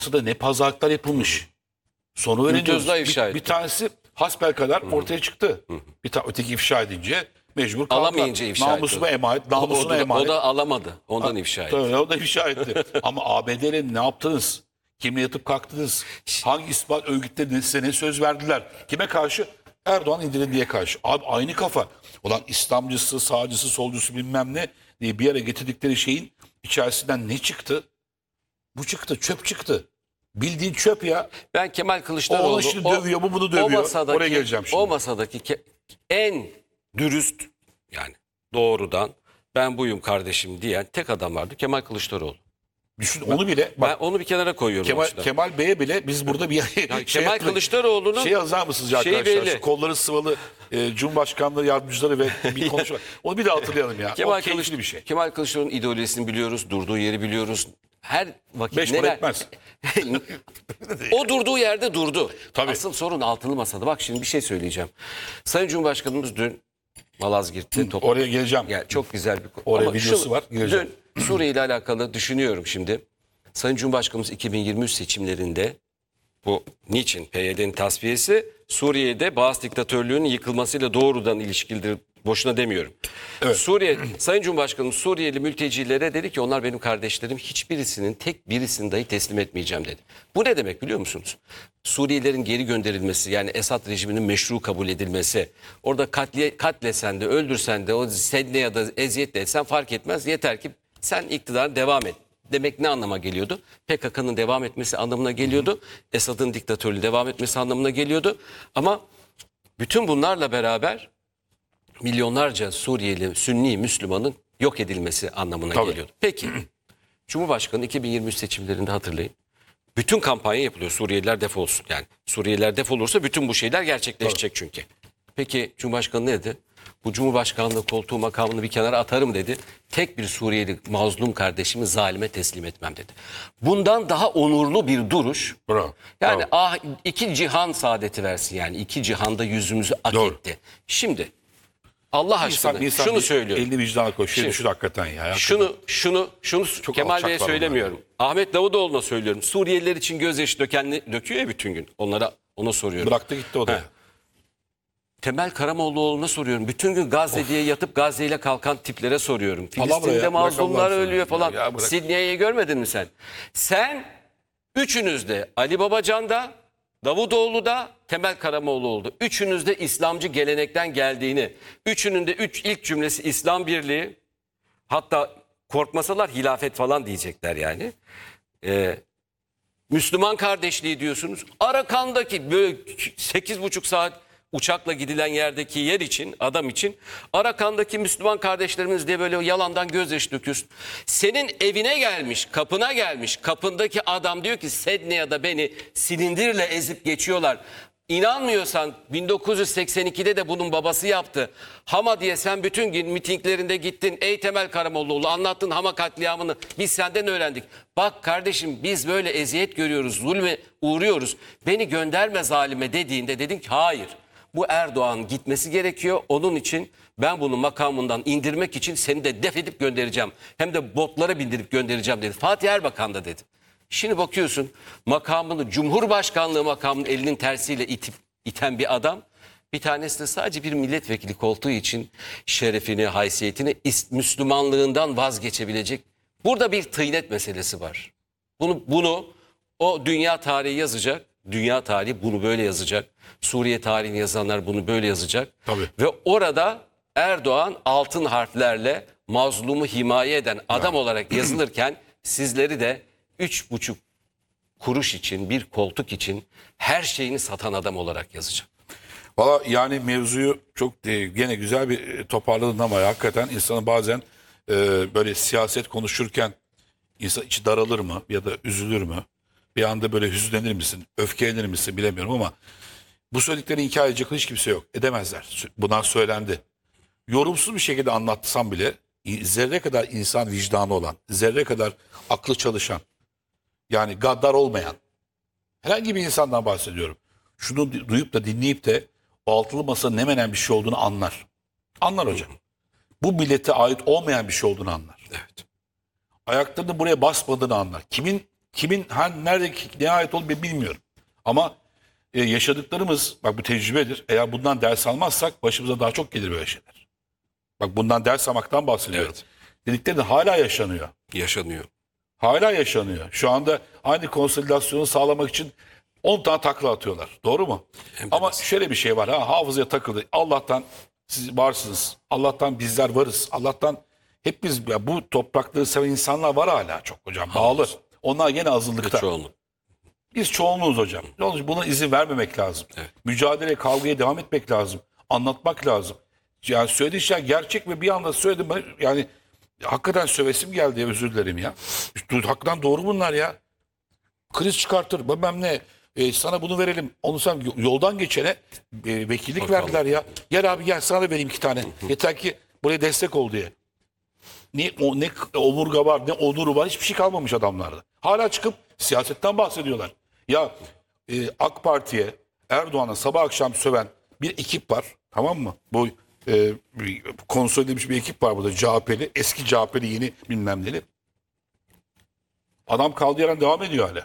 da ne pazarlıklar yapılmış. Sonu öğreniyoruz. ifşa etti. Bir tanesi hasbelkader ortaya çıktı. Öteki ifşa edince mecbur kaldılar. Alamayınca ifşa Namusuma etti. emanet, namusuna O emanet. da alamadı. Ondan ifşa etti. Tabii, o da ifşa etti. Ama ABD'yle ne yaptınız? Kimle yatıp kalktınız? Hangi ispat örgütleri size ne söz verdiler? Kime karşı? Erdoğan indirildiğe karşı. Abi aynı kafa. Ulan İslamcısı, sağcısı, solcusu bilmem ne diye bir yere getirdikleri şeyin içerisinden ne çıktı? Bu çıktı, çöp çıktı. Bildiğin çöp ya. Ben Kemal O Kılıçdaroğlu onu şimdi dövüyor, bu bunu dövüyor. Oraya geleceğim şimdi. O masadaki en dürüst, yani doğrudan ben buyum kardeşim diyen tek adam vardı, Kemal Kılıçdaroğlu. Düşün onu bile. Ben onu bir kenara koyuyorum. Kemal Bey'e bile biz burada bir Kemal Kılıçdaroğlu'nun şey yazar mısınız arkadaşlar? belli. Şu kolları sıvalı Cumhurbaşkanlığı yardımcıları ve bir konuşma. Onu bir de hatırlayalım ya. O keyifli bir şey. Kemal Kılıçdaroğlu'nun ideolojisini biliyoruz, durduğu yeri biliyoruz. Her vakit 5 para etmez. O durduğu yerde durdu. Tabii. Asıl sorun altılı masada. Bak şimdi bir şey söyleyeceğim. Sayın Cumhurbaşkanımız dün Malazgirt'te Oraya geleceğim. Yani çok güzel bir konu. Oraya Ama videosu var. Geleceğim. Dün Suriye ile alakalı düşünüyorum şimdi. Sayın Cumhurbaşkanımız 2023 seçimlerinde bu niçin PYD'nin tasfiyesi Suriye'de Baas diktatörlüğünün yıkılmasıyla doğrudan ilişkilidir. Boşuna demiyorum. Evet. Sayın Cumhurbaşkanım Suriyeli mültecilere dedi ki onlar benim kardeşlerim, hiçbirisinin tek birisini dahi teslim etmeyeceğim dedi. Bu ne demek biliyor musunuz? Suriyelilerin geri gönderilmesi, yani Esad rejiminin meşru kabul edilmesi, orada katlesen de öldürsen de o sedne ya da eziyet de etsen fark etmez, yeter ki sen iktidara devam et. Demek ne anlama geliyordu? PKK'nın devam etmesi anlamına geliyordu. Esad'ın diktatörlüğü devam etmesi anlamına geliyordu. Ama bütün bunlarla beraber milyonlarca Suriyeli, Sünni Müslümanın yok edilmesi anlamına geliyordu. Peki, Cumhurbaşkanı 2023 seçimlerinde hatırlayın. Bütün kampanya yapılıyor. Suriyeliler defolsun. Yani Suriyeliler defolursa bütün bu şeyler gerçekleşecek çünkü. Peki Cumhurbaşkanı ne dedi? Bu Cumhurbaşkanlığı koltuğu makamını bir kenara atarım dedi. Tek bir Suriyeli mazlum kardeşimi zalime teslim etmem dedi. Bundan daha onurlu bir duruş. Bravo. Yani Bravo. iki cihan saadeti versin yani. İki cihanda yüzümüzü ak Doğru. etti. Şimdi Allah aşkına şunu söylüyorum. Elini vicdana koy. Şey düşün hakikaten ya. Şunu Kemal Bey'e alçaklar söylemiyorum. Ahmet Davutoğlu'na söylüyorum. Suriyeliler için gözyaşı döküyor ya bütün gün. Ona soruyorum. Bıraktı gitti o da. He. Temel Karamollaoğlu'na soruyorum. Bütün gün Gazze diye yatıp Gazze ile kalkan tiplere soruyorum. Filistin'de ya, mazlumlar bırak ölüyor falan. ya, bırak. Sidney'i görmedin mi sen? Sen üçünüz de Ali Babacan'da, Davutoğlu'da, Temel Karamollaoğlu'da. Üçünüz de İslamcı gelenekten geldiğini, üçünün de ilk cümlesi İslam Birliği, hatta korkmasalar hilafet falan diyecekler yani. Müslüman kardeşliği diyorsunuz. Arakan'daki böyle 8,5 saat uçakla gidilen yerdeki yer için, adam için Arakan'daki Müslüman kardeşlerimiz diye böyle yalandan gözyaşı döküyorsun. Senin evine gelmiş, kapına gelmiş, kapındaki adam diyor ki Sedne'ye beni silindirle ezip geçiyorlar. İnanmıyorsan 1982'de de bunun babası yaptı. Hama diye sen bütün gün mitinglerinde gittin. Ey Temel Karamollaoğlu anlattın Hama katliamını. Biz senden öğrendik. Bak kardeşim biz böyle eziyet görüyoruz, zulme uğruyoruz. Beni gönderme zalime dediğinde dedin ki hayır. Bu Erdoğan gitmesi gerekiyor. Onun için ben bunu makamından indirmek için seni de def edip göndereceğim. Hem de botlara bindirip göndereceğim dedi. Fatih Erbakan da dedi. Şimdi bakıyorsun makamını, Cumhurbaşkanlığı makamının elinin tersiyle iten bir adam. Bir tanesi de sadece bir milletvekili koltuğu için şerefini, haysiyetini, Müslümanlığından vazgeçebilecek. Burada bir tıynet meselesi var. Bunu o dünya tarihi yazacak. Dünya tarihi bunu böyle yazacak. Suriye tarihini yazanlar bunu böyle yazacak. Tabii. Ve orada Erdoğan altın harflerle mazlumu himaye eden adam olarak yazılırken sizleri de 3,5 kuruş için, bir koltuk için her şeyini satan adam olarak yazacak. Valla yani mevzuyu çok gene güzel bir toparladın ama hakikaten insanın bazen böyle siyaset konuşurken insan içi daralır mı ya da üzülür mü? Bir anda böyle hüzünlenir misin, öfkelenir misin bilemiyorum ama bu söylediklerini inkar edecek hiç kimse yok. Edemezler. Bunlar söylendi. Yorumsuz bir şekilde anlatsam bile zerre kadar insan vicdanı olan, zerre kadar aklı çalışan, yani gaddar olmayan herhangi bir insandan bahsediyorum. Şunu duyup da dinleyip de o altılı masanın ne menen bir şey olduğunu anlar. Anlar hocam. Bu millete ait olmayan bir şey olduğunu anlar. Evet. Ayaklarını buraya basmadığını anlar. Kimin Kimin nerede neye ait olduğunu ben bilmiyorum. Ama yaşadıklarımız bak bu tecrübedir. Eğer bundan ders almazsak başımıza daha çok gelir böyle şeyler. Bak bundan ders almaktan bahsediyorum. Evet. Dedikleri de hala yaşanıyor. Yaşanıyor. Hala yaşanıyor. Şu anda aynı konsolidasyonu sağlamak için 10 tane takla atıyorlar. Doğru mu? Hem de Ama nasıl? şöyle bir şey var. Hafızaya takıldı. Allah'tan siz varsınız. Allah'tan bizler varız. Allah'tan hep biz ya bu toprakları seven insanlar var hala çok hocam. Bağlı. Onlar gene azınlıkta. Çoğunluk. Biz çoğunluğuz hocam. Ne olacak? Buna izin vermemek lazım. Evet. Mücadeleye, kavgaya devam etmek lazım. Anlatmak lazım. Yani söylediği şey gerçek ve bir anda söyledim. Yani hakikaten sövesim geldi ya, özür dilerim ya. Hakikaten doğru bunlar ya. Kriz çıkartır bilmem ne. Sana bunu verelim. Onu sen yoldan geçene vekillik Bakalım. verdiler ya. Gel abi gel sana da vereyim 2 tane. Yeter ki buraya destek ol diye. Ne omurga var ne onuru var hiçbir şey kalmamış adamlarda. Hala çıkıp siyasetten bahsediyorlar. Ya AK Parti'ye Erdoğan'a sabah akşam söven bir ekip var, tamam mı? Bu konsolide edilmiş bir ekip var burada, CHP'li, eski CHP'li, yeni bilmem neli. Adam kaldığı yerden devam ediyor hala.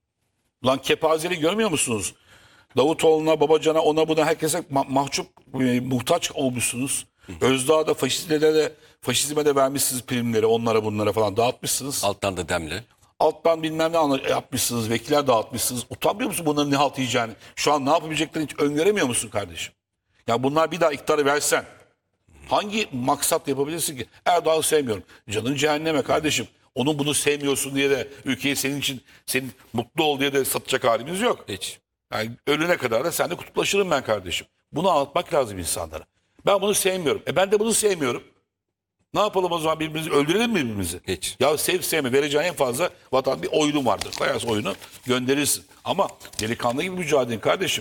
Lan kepazeliği görmüyor musunuz? Davutoğlu'na, Babacan'a, ona buna herkese mahcup, muhtaç olmuşsunuz. Özdağ'da faşizme de vermişsiniz primleri, onlara bunlara falan dağıtmışsınız. Alttan da demli. Alttan bilmem ne yapmışsınız, vekiller dağıtmışsınız. Utanmıyor musun bunların ne halt yiyeceğini? Şu an ne yapabileceklerini hiç öngöremiyor musun kardeşim? Ya bunlar bir daha iktidarı versen hangi maksat yapabilirsin ki? Erdoğan'ı sevmiyorum. Canın cehenneme kardeşim. Onun bunu sevmiyorsun diye de ülkeyi senin mutlu ol diye de satacak halimiz yok. Hiç. Yani ölene kadar da seninle kutuplaşırım ben kardeşim. Bunu anlatmak lazım insanlara. Ben bunu sevmiyorum. Ben de bunu sevmiyorum. Ne yapalım o zaman, birbirimizi öldürelim mi birbirimizi? Hiç. Ya sevme vereceğin en fazla vatan bir oyunu vardır. Koyarsın oyunu gönderirsin. Ama delikanlı gibi mücadele kardeşim.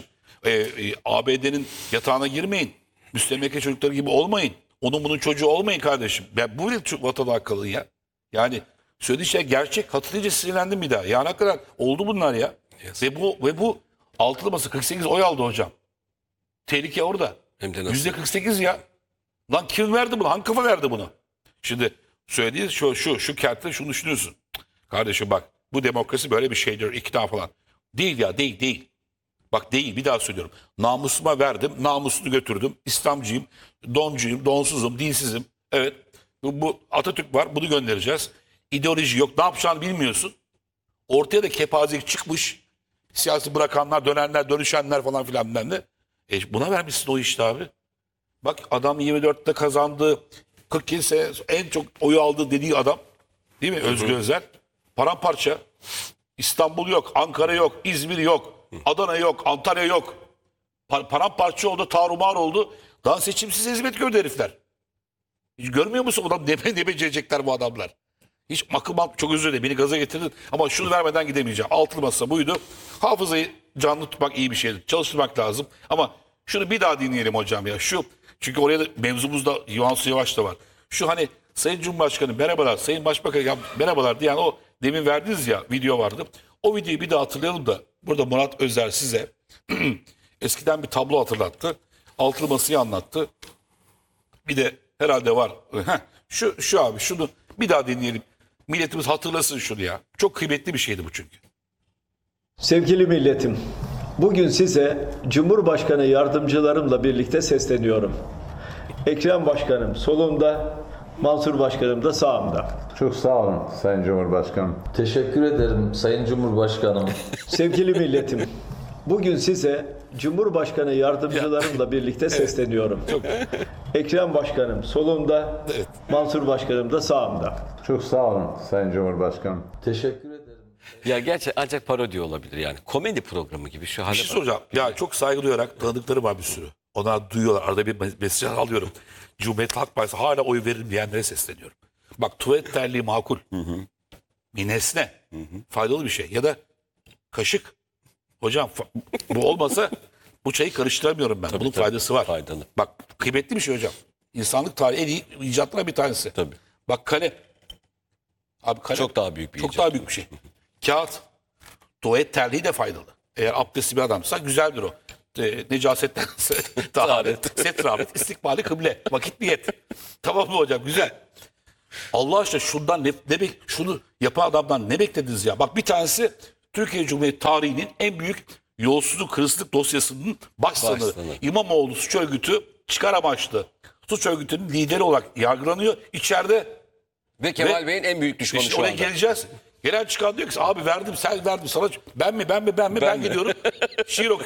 ABD'nin yatağına girmeyin. Müstemleke çocukları gibi olmayın. Onun bunun çocuğu olmayın kardeşim. Ben bu bile vatan akıllı ya. Yani söylediği şey gerçek. Hatırlayınca sinirlendim bir daha. Yani hakikaten oldu bunlar ya. Yes. Ve bu altılı masa 48 oy aldı hocam. Tehlike orada. Hem de nasıl? %48 ya. Lan kim verdi bunu? Hangi kafa verdi bunu? Şimdi söylediği şu kertte şunu düşünüyorsun. Kardeşim bak, bu demokrasi böyle bir şeydir, ikna falan. Değil ya, değil. Bak değil, bir daha söylüyorum. Namusuma verdim, namusunu götürdüm. İslamcıyım, doncuyum, donsuzum, dinsizim. Evet, bu Atatürk var, bunu göndereceğiz. İdeoloji yok, ne yapacağını bilmiyorsun. Ortaya da kepazelik çıkmış. Siyasi bırakanlar, dönenler, dönüşenler falan filan bilmem ne. Buna vermişsin o işte abi. Bak adam 24'te kazandı. 47 sene en çok oyu aldı dediği adam. Değil mi? Özgür Özel. Paramparça. İstanbul yok, Ankara yok, İzmir yok, Adana yok, Antalya yok. Paramparça oldu, tarumar oldu. Daha seçimsiz hizmet gördü herifler. Hiç görmüyor musun adam ne becerecekler bu adamlar? Hiç akım çok özür dilerim, beni gaza getirdin ama şunu vermeden gidemeyeceğim. Altılı masa buydu. Hafızayı canlı tutmak iyi bir şeydir. Çalıştırmak lazım. Ama şunu bir daha dinleyelim hocam ya. Çünkü oraya da mevzumuzda Yuhansu Yavaş da var. Şu hani Sayın Cumhurbaşkanı merhabalar, Sayın Başbakan ya merhabalar diyen o demin verdiniz ya, video vardı. O videoyu bir daha hatırlayalım da burada Murat Özer size eskiden bir tablo hatırlattı. Altılı masayı anlattı. Bir de herhalde var. Şu abi şunu bir daha dinleyelim. Milletimiz hatırlasın şunu ya. Çok kıymetli bir şeydi bu çünkü. Sevgili milletim, bugün size Cumhurbaşkanı yardımcılarımla birlikte sesleniyorum. Ekrem Başkanım solumda, Mansur Başkanım da sağımda. Çok sağ olun Sayın Cumhurbaşkanım. Teşekkür ederim Sayın Cumhurbaşkanım. Sevgili milletim, bugün size Cumhurbaşkanı yardımcılarımla birlikte sesleniyorum. Ekrem Başkanım solumda, Mansur Başkanım da sağımda. Çok sağ olun Sayın Cumhurbaşkanım. Teşekkür ederim. Ya gerçi ancak parodi olabilir yani. Komedi programı gibi şu hale Bir şey bak. soracağım. Ya çok saygı duyarak tanıdıkları var bir sürü. Onlar duyuyorlar. Arada bir mesaj alıyorum. Cumhuriyet Halk Partisi hala oy veririm diyenlere sesleniyorum. Bak tuvalet terliği makul. Bir nesne. Faydalı bir şey. Ya da kaşık. Hocam bu olmasa bu çayı karıştıramıyorum ben. Bunun faydası var. Faydalı. Bak kıymetli bir şey hocam. İnsanlık tarihi en iyi icatlarından bir tanesi. Tabii. Bak kalem. Abi kalem. Çok daha büyük bir Çok icat. daha büyük bir şey. Kağıt. Tuvalet terliği de faydalı. Eğer abdestli bir adamsa güzeldir o. Necasetten taharet, setravet, istikbali kıble, vakit niyet. Tamam mı hocam? Güzel. Allah aşkına şundan şunu yapan adamdan ne beklediniz ya? Bak bir tanesi Türkiye Cumhuriyeti tarihinin en büyük yolsuzluk, hırsızlık dosyasının başsanığı. Başsanığı. İmamoğlu suç örgütü çıkar amaçlı suç örgütünün lideri olarak yargılanıyor. İçeride Ve Kemal Bey'in en büyük düşmanı işte şu oraya anda. geleceğiz. Genel çıkan diyor ki abi verdim sen verdim sana ben mi ben gidiyorum şiir